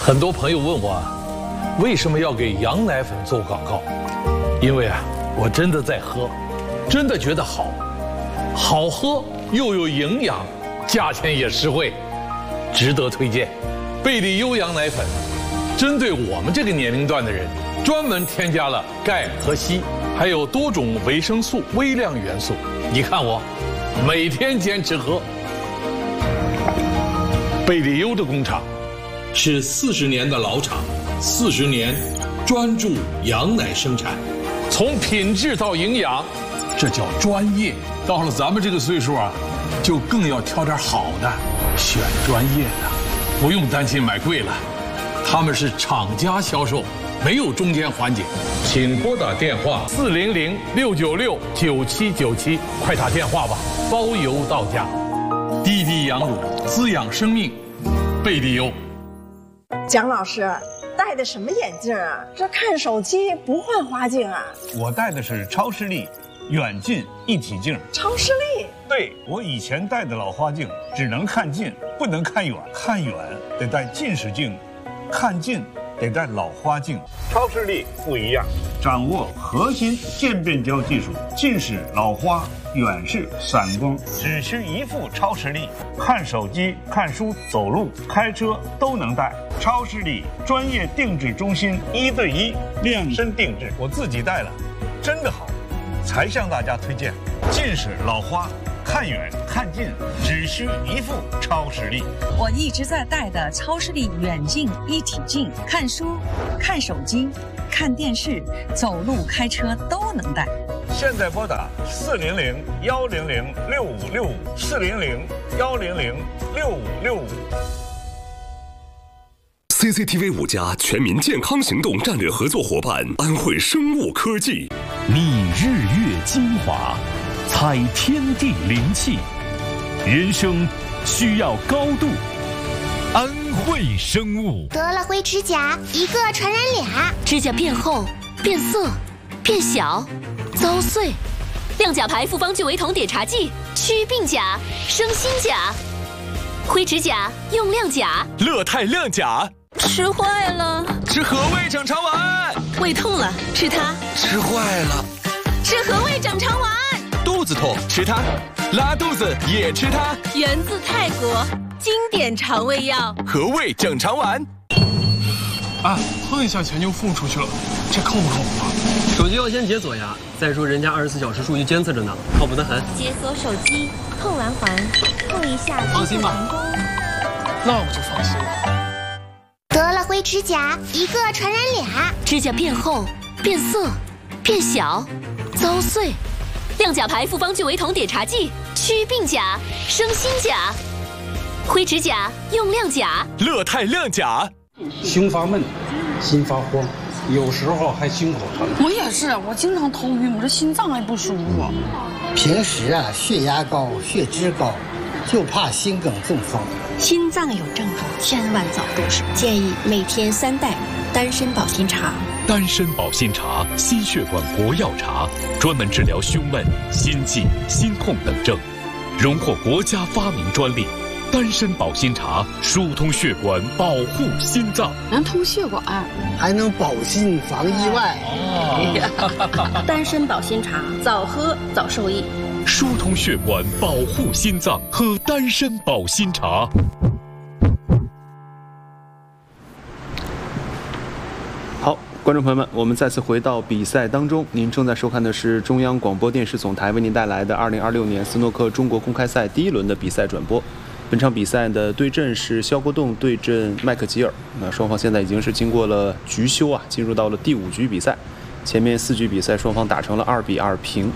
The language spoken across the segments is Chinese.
很多朋友问我为什么要给羊奶粉做广告？因为我真的在喝，真的觉得好，好喝又有营养，价钱也实惠，值得推荐。贝利优羊奶粉针对我们这个年龄段的人，专门添加了钙和硒，还有多种维生素、微量元素。你看我每天坚持喝。贝利优的工厂是40年的老厂，40年专注羊奶生产，从品质到营养，这叫专业。到了咱们这个岁数就更要挑点好的，选专业的，不用担心买贵了。他们是厂家销售，没有中间环节。请拨打电话400-696-9797，快打电话吧，包邮到家。滴滴羊乳，滋养生命，贝利优。 蒋老师戴的什么眼镜啊？这看手机不换花镜啊？ 我戴的是超视力远近一体镜。 超视力？ 对，我以前戴的老花镜只能看近，不能看远，看远得戴近视镜，看近得戴老花镜。超视力不一样，掌握核心渐变焦技术，近视、老花、远视、散光，只需一副超视力，看手机、看书、走路、开车都能戴。超视力专业定制中心，1对1量身定制，我自己戴了，真的好，才向大家推荐。近视、老花，看远看近只需一副超视力。 我一直在戴的超视力远近一体镜，看书、看手机、看电视、走路、开车都能戴。 现在拨打400-100-6565，400-100-6565。 CCTV 5家全民健康行动战略合作伙伴安慧生物科技， 觅日月精华，采天地灵气，人生需要高度。安慧生物。 得了灰指甲，一个传染俩， 指甲变厚、变色、变小、遭碎。亮甲牌复方聚维酮碘茶剂，祛病甲，生新甲。灰指甲用亮甲， 乐泰亮甲。 吃坏了， 吃和味整肠丸。 胃痛了，吃它。 吃坏了， 吃和味整肠丸。 肚子痛，吃它。拉肚子也吃它。 源自泰国，经典肠胃药， 和味整肠丸。 碰一下钱就付出去了，这靠不靠谱啊？ 手机要先解锁呀，再说人家24小时数据监测着呢，靠谱得很。 解锁手机，碰完环，碰一下， 放心吧。 那我就放心了。 得了灰指甲，一个传染俩， 指甲变厚、变色、变小、遭碎。亮甲牌复方聚维酮碘茶剂，祛病甲，生新甲。灰指甲用亮甲， 乐泰亮甲。 胸发闷，心发慌，有时候还心口疼。 我也是，我经常头晕，我这心脏还不舒服。 平时血压高、血脂高，就怕心梗中风。 心脏有症状，千万早动手。建议每天3袋丹参保心茶。 丹参保心茶，心血管国药茶，专门治疗胸闷、心悸、心痛等症，荣获国家发明专利。丹参保心茶疏通血管，保护心脏， 能通血管， 还能保心防意外。 丹参保心茶，早喝早受益。 疏通血管，保护心脏，喝丹参保心茶。 好，观众朋友们，我们再次回到比赛当中。您正在收看的是中央广播电视总台为您带来的2026年斯诺克中国公开赛第1轮的比赛转播。本场比赛的对阵是肖国栋对阵麦克吉尔。那双方现在已经是经过了局休进入到了第5局比赛。前面4局比赛双方打成了2-2平。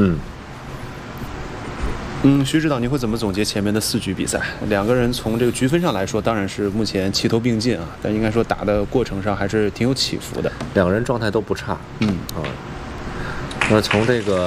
徐指导，您会怎么总结前面的4局比赛？两个人从这个局分上来说，当然是目前齐头并进但应该说打的过程上还是挺有起伏的。 两个人状态都不差。那从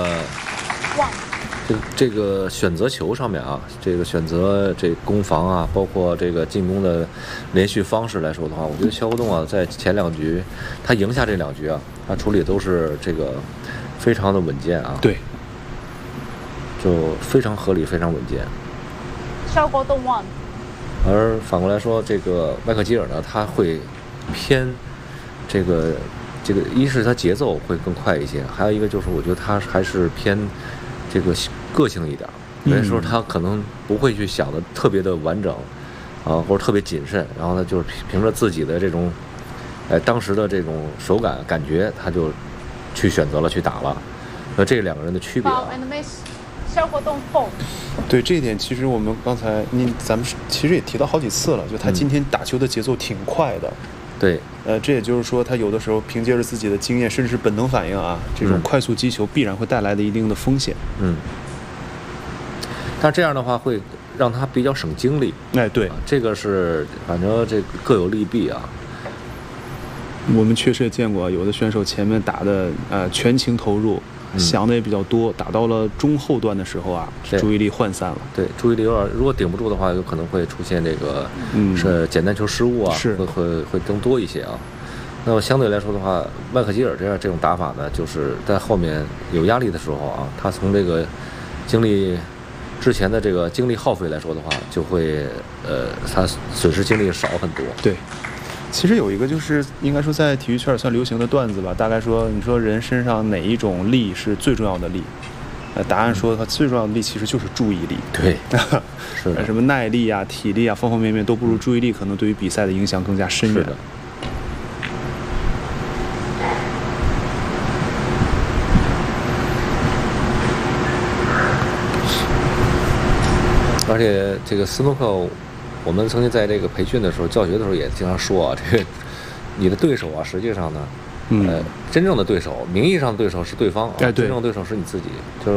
这个选择球上面这个选择这攻防包括这个进攻的连续方式来说的话，我觉得肖国栋在前2局他赢下这2局他处理都是这个非常的稳健对， 就非常合理，非常稳健。 肖国栋 won。 而反过来说，这个麦克吉尔呢，他会偏这个，一是它节奏会更快一些，还有一个就是我觉得它还是偏这个个性一点。有些时候他可能不会去想的特别的完整，或者特别谨慎，然后呢就是凭着自己的这种，当时的这种手感觉，他就去选择了去打了。那这两个人的区别对这一点，其实我们刚才咱们其实也提到好几次了，就他今天打球的节奏挺快的。 对， 这也就是说，他有的时候凭借着自己的经验，甚至是本能反应啊，这种快速击球必然会带来的一定的风险。 但这样的话会让他比较省精力。 对， 这个是反正这各有利弊啊。 我们确实也见过有的选手前面打的全情投入，想的也比较多，打到了中后段的时候啊，注意力涣散了。 对，注意力有点，如果顶不住的话，有可能会出现这个是简单球失误啊，会更多一些啊。那么相对来说的话，麦克吉尔这种打法呢，就是在后面有压力的时候啊，他从这个之前的这个精力耗费来说的话，就会他损失精力少很多。 对，其实有一个就是应该说在体育圈算流行的段子吧，大概说你说人身上哪一种力是最重要的力？答案说它最重要的力其实就是注意力。 对，是的， 什么耐力啊、体力啊，方方面面都不如注意力可能对于比赛的影响更加深远。 而且这个斯诺克，我们曾经在这个培训的时候、教学的时候也经常说啊，这个你的对手啊，实际上呢，真正的对手，名义上的对手是对方啊，真正的对手是你自己。就是